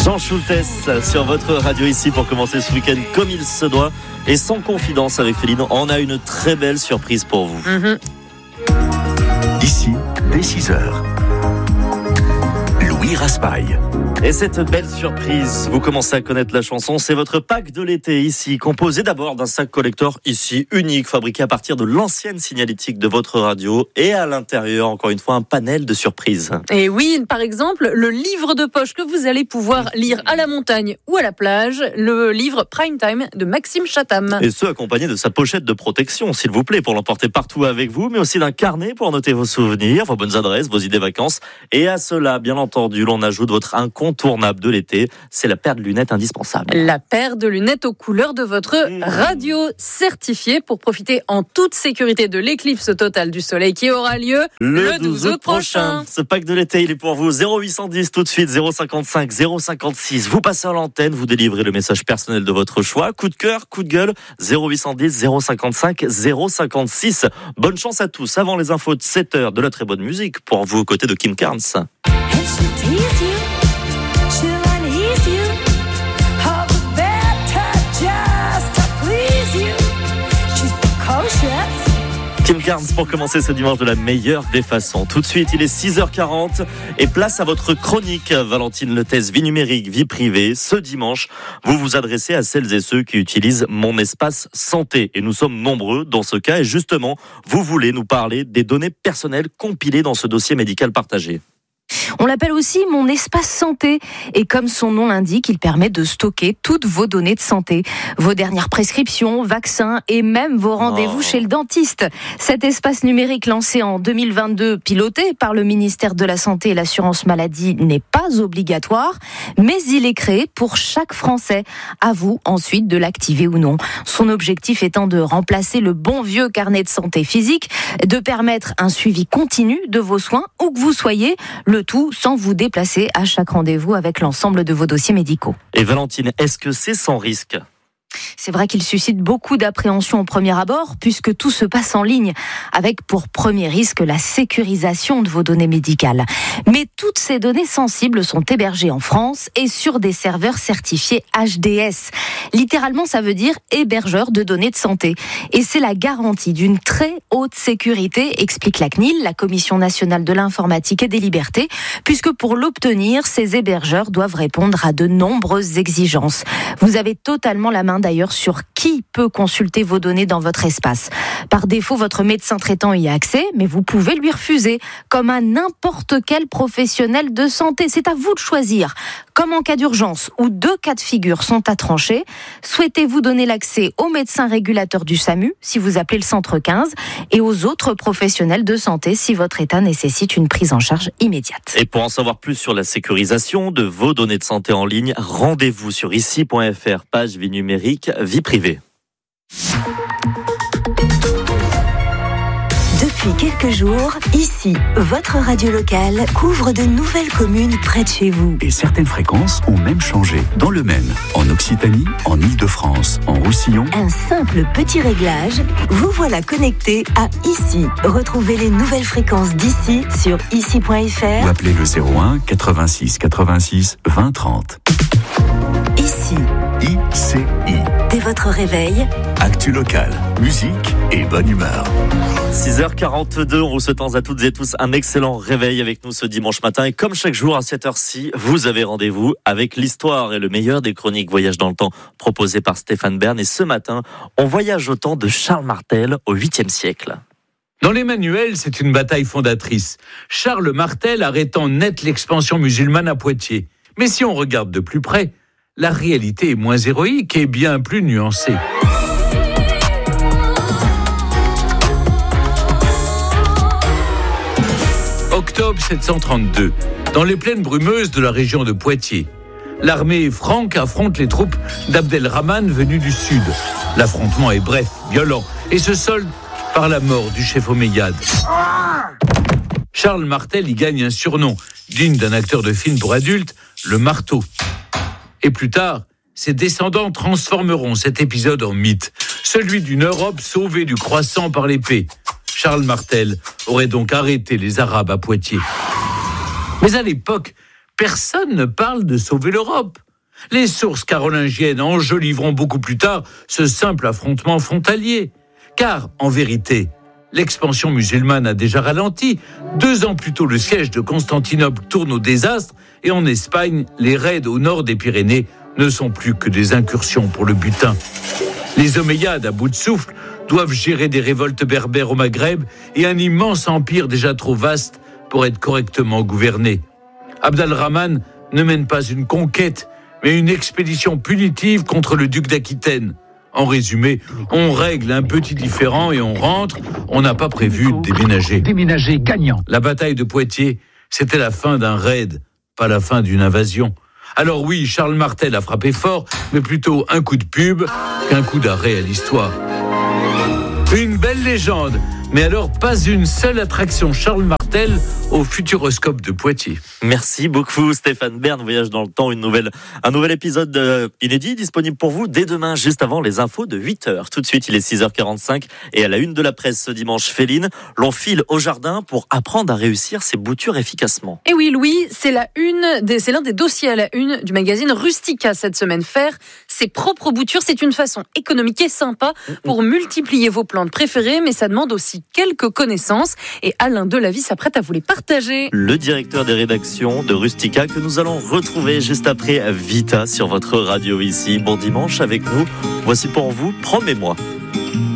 Jean Schultes sur votre radio ici pour commencer ce week-end comme il se doit. Et sans confidence avec Féline, on a une très belle surprise pour vous. Ici, dès 6h, Louis Raspail. Et cette belle surprise, vous commencez à connaître la chanson, c'est votre pack de l'été ici, composé d'abord d'un sac collector ici, unique, fabriqué à partir de l'ancienne signalétique de votre radio, et à l'intérieur, encore une fois, un panel de surprises. Et oui, par exemple, le livre de poche que vous allez pouvoir lire à la montagne ou à la plage, le livre Prime Time de Maxime Chatham. Et ce, accompagné de sa pochette de protection, s'il vous plaît, pour l'emporter partout avec vous, mais aussi d'un carnet pour noter vos souvenirs, vos bonnes adresses, vos idées vacances. Et à cela, bien entendu, l'on ajoute votre incontournable de l'été, c'est la paire de lunettes indispensable. La paire de lunettes aux couleurs de votre radio, certifiée pour profiter en toute sécurité de l'éclipse totale du soleil qui aura lieu le 12 août prochain. Ce pack de l'été, il est pour vous. 0810 tout de suite, 055 056. Vous passez à l'antenne, vous délivrez le message personnel de votre choix. Coup de cœur, coup de gueule, 0810 055 056. Bonne chance à tous. Avant les infos de 7h, de la très bonne musique pour vous aux côtés de Kim Carnes. Kim Carnes pour commencer ce dimanche de la meilleure des façons. Tout de suite, il est 6h40 et place à votre chronique. Valentine Lethès, vie numérique, vie privée. Ce dimanche, vous vous adressez à celles et ceux qui utilisent Mon Espace Santé. Et nous sommes nombreux dans ce cas. Et justement, vous voulez nous parler des données personnelles compilées dans ce dossier médical partagé. On l'appelle aussi Mon Espace Santé et comme son nom l'indique, il permet de stocker toutes vos données de santé, vos dernières prescriptions, vaccins et même vos rendez-vous chez le dentiste. Cet espace numérique lancé en 2022, piloté par le ministère de la Santé et l'Assurance Maladie, n'est pas obligatoire, mais il est créé pour chaque Français. À vous ensuite de l'activer ou non. Son objectif étant de remplacer le bon vieux carnet de santé physique, de permettre un suivi continu de vos soins où que vous soyez, le tout sans vous déplacer à chaque rendez-vous avec l'ensemble de vos dossiers médicaux. Et Valentine, est-ce que c'est sans risque ? C'est vrai qu'il suscite beaucoup d'appréhension au premier abord, puisque tout se passe en ligne, avec pour premier risque la sécurisation de vos données médicales. Mais toutes ces données sensibles sont hébergées en France et sur des serveurs certifiés HDS. Littéralement, ça veut dire hébergeur de données de santé. Et c'est la garantie d'une très haute sécurité, explique la CNIL, la Commission nationale de l'informatique et des libertés, puisque pour l'obtenir, ces hébergeurs doivent répondre à de nombreuses exigences. Vous avez totalement la main d'ailleurs sur qui peut consulter vos données dans votre espace. Par défaut, votre médecin traitant y a accès, mais vous pouvez lui refuser, comme à n'importe quel professionnel de santé. C'est à vous de choisir. Comme en cas d'urgence, où 2 cas de figure sont à trancher, souhaitez-vous donner l'accès au médecin régulateur du SAMU, si vous appelez le centre 15, et aux autres professionnels de santé, si votre état nécessite une prise en charge immédiate. Et pour en savoir plus sur la sécurisation de vos données de santé en ligne, rendez-vous sur ici.fr, page vie numérique, vie privée. Depuis quelques jours, ici, votre radio locale couvre de nouvelles communes près de chez vous. Et certaines fréquences ont même changé. Dans le Maine, en Occitanie, en Île-de-France, en Roussillon. Un simple petit réglage, vous voilà connecté à Ici. Retrouvez les nouvelles fréquences d'ici sur ici.fr Ou appelez le 01 86 86 20 30. Ici. ICI. Dès votre réveil, Actu local, musique et bonne humeur. 6h42, on vous souhaite à toutes et tous un excellent réveil avec nous ce dimanche matin. Et comme chaque jour à cette heure-ci, vous avez rendez-vous avec l'histoire et le meilleur des chroniques Voyage dans le temps proposées par Stéphane Bern. Et ce matin, on voyage au temps de Charles Martel au 8e siècle. Dans les manuels, c'est une bataille fondatrice. Charles Martel arrêtant net l'expansion musulmane à Poitiers. Mais si on regarde de plus près, la réalité est moins héroïque et bien plus nuancée. Octobre 732, dans les plaines brumeuses de la région de Poitiers. L'armée franque affronte les troupes d'Abdelrahman venues du sud. L'affrontement est bref, violent, et se solde par la mort du chef omeyyade. Charles Martel y gagne un surnom, digne d'un acteur de film pour adultes, le marteau. Et plus tard, ses descendants transformeront cet épisode en mythe, celui d'une Europe sauvée du croissant par l'épée. Charles Martel aurait donc arrêté les Arabes à Poitiers. Mais à l'époque, personne ne parle de sauver l'Europe. Les sources carolingiennes enjoliveront beaucoup plus tard ce simple affrontement frontalier. Car, en vérité, l'expansion musulmane a déjà ralenti. 2 ans plus tôt, le siège de Constantinople tourne au désastre et en Espagne, les raids au nord des Pyrénées ne sont plus que des incursions pour le butin. Les Omeyyades, à bout de souffle, doivent gérer des révoltes berbères au Maghreb et un immense empire déjà trop vaste pour être correctement gouverné. Abd al-Rahman ne mène pas une conquête, mais une expédition punitive contre le duc d'Aquitaine. En résumé, on règle un petit différend et on rentre. On n'a pas prévu de déménager. Déménager gagnant. La bataille de Poitiers, c'était la fin d'un raid, pas la fin d'une invasion. Alors oui, Charles Martel a frappé fort, mais plutôt un coup de pub qu'un coup d'arrêt à l'histoire. Une belle légende, mais alors pas une seule attraction Charles Martel au Futuroscope de Poitiers. Merci beaucoup Stéphane Bern, Voyage dans le temps, un nouvel épisode inédit disponible pour vous dès demain, juste avant les infos de 8h. Tout de suite, il est 6h45 et à la une de la presse ce dimanche, Féline, l'on file au jardin pour apprendre à réussir ses boutures efficacement. Et oui Louis, c'est l'un des dossiers à la une du magazine Rustica cette semaine. Faire ses propres boutures, c'est une façon économique et sympa pour multiplier vos plantes préférées, mais ça demande aussi quelques connaissances et Alain Delavie s'apprête à vous les partager. Le directeur des rédactions de Rustica que nous allons retrouver juste après Vita sur votre radio ici. Bon dimanche avec nous. Voici pour vous, Promets-moi.